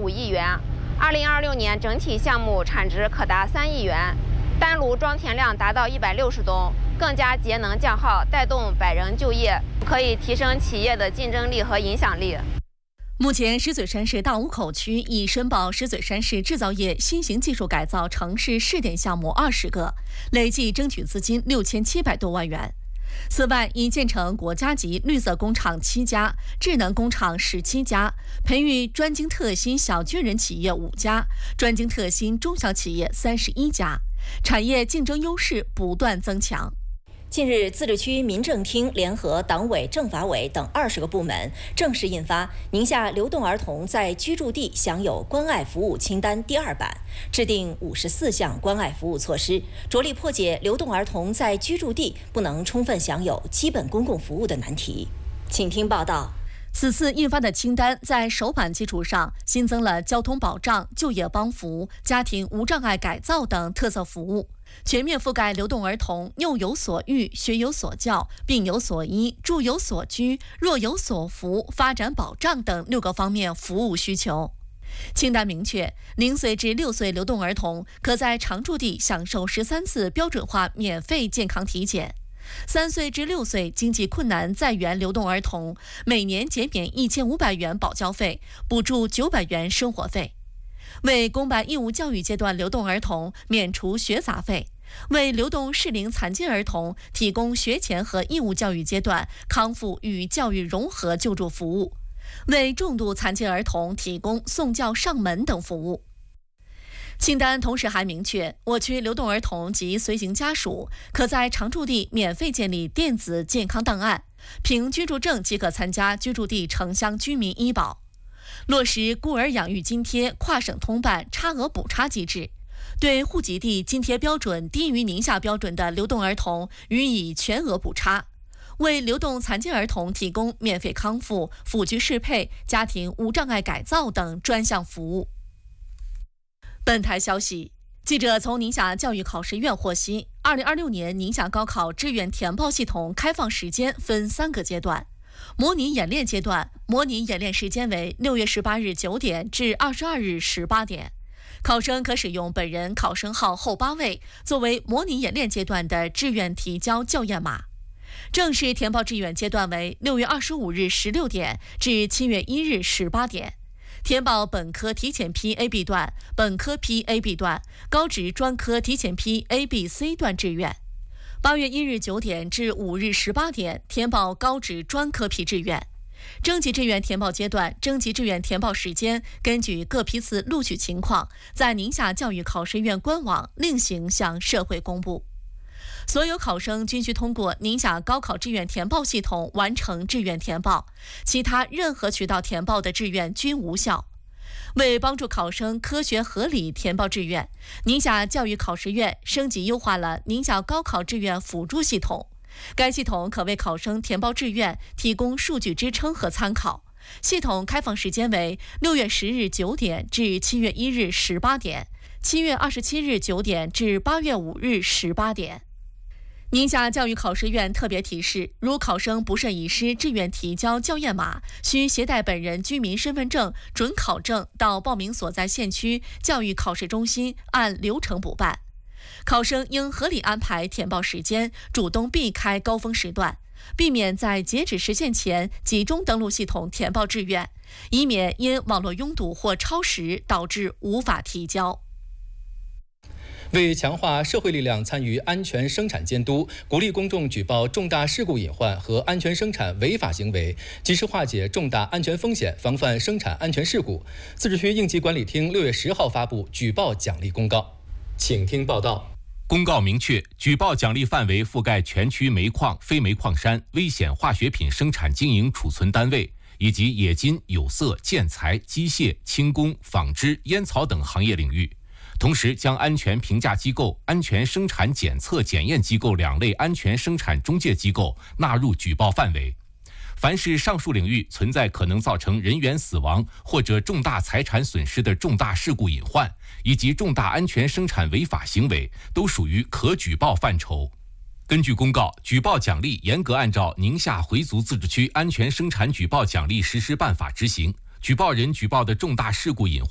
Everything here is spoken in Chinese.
5亿元，2026年整体项目产值可达3亿元，单炉装填量达到160吨，更加节能降耗，带动百人就业，可以提升企业的竞争力和影响力。 目前，石嘴山市大沽口区已申报石嘴山市制造业新型技术改造城市试点项目20个，累计争取资金6700多万元。此外，已建成国家级绿色工厂7家，智能工厂17家，培育专精特新小巨人企业5家，专精特新中小企业31家，产业竞争优势不断增强。 近日，自治区民政厅联合党委、政法委等20个部门正式印发《宁夏流动儿童在居住地享有关爱服务清单》第2版，制定54项关爱服务措施，着力破解流动儿童在居住地不能充分享有基本公共服务的难题。请听报道。 此次印发的清单在首版基础上新增了交通保障、就业帮扶、家庭无障碍改造等特色服务，全面覆盖流动儿童幼有所育、学有所教、病有所医、住有所居、弱有所扶、发展保障等6个方面服务需求。清单明确，0岁至6岁流动儿童可在常住地享受13次标准化免费健康体检。3岁至6岁经济困难在园流动儿童每年减免1500元保教费，补助900元生活费；为公办义务教育阶段流动儿童免除学杂费；为流动适龄残疾儿童提供学前和义务教育阶段康复与教育融合救助服务；为重度残疾儿童提供送教上门等服务。清单同时还明确，我区流动儿童及随行家属可在常住地免费建立电子健康档案，凭居住证即可参加居住地城乡居民医保。落实孤儿养育津贴跨省通办差额补差机制，对户籍地津贴标准低于宁夏标准的流动儿童予以全额补差，为流动残疾儿童提供免费康复、辅具适配、家庭无障碍改造等专项服务。本台消息，记者从宁夏教育考试院获悉，2026年宁夏高考志愿填报系统开放时间分3个阶段。模拟演练阶段，模拟演练时间为6月18日9点至22日18点，考生可使用本人考生号后8位作为模拟演练阶段的志愿提交校验码。正式填报志愿阶段为6月25日16点至7月1日18点。填报本科提前批 A、B 段、本科批 A、B 段、高职专科提前批 A、B、C 段志愿。8月1日9点至5日18点填报高职专科批志愿。征集志愿填报阶段，征集志愿填报时间根据各批次录取情况，在宁夏教育考试院官网另行向社会公布。所有考生均需通过宁夏高考志愿填报系统完成志愿填报，其他任何渠道填报的志愿均无效。为帮助考生科学合理填报志愿，宁夏教育考试院升级优化了宁夏高考志愿辅助系统。该系统可为考生填报志愿提供数据支撑和参考。系统开放时间为6月10日9点至7月1日18点，7月27日9点至8月5日18点。宁夏教育考试院特别提示，如考生不慎遗失志愿提交校验码，需携带本人居民身份证、准考证到报名所在县区教育考试中心按流程补办。考生应合理安排填报时间，主动避开高峰时段，避免在截止时限前集中登录系统填报志愿，以免因网络拥堵或超时导致无法提交。 为强化社会力量参与安全生产监督，鼓励公众举报重大事故隐患和安全生产违法行为，及时化解重大安全风险，防范生产安全事故，自治区应急管理厅6月10号发布举报奖励公告。请听报道。 公告明确，举报奖励范围覆盖全区煤矿、非煤矿山、危险化学品生产经营储存单位，以及冶金、有色、建材、机械、轻工、纺织、烟草等行业领域。同时将安全评价机构、安全生产检测检验机构2类安全生产中介机构纳入举报范围。凡是上述领域存在可能造成人员死亡或者重大财产损失的重大事故隐患，以及重大安全生产违法行为，都属于可举报范畴。根据公告，举报奖励严格按照宁夏回族自治区安全生产举报奖励实施办法执行。举报人举报的重大事故隐患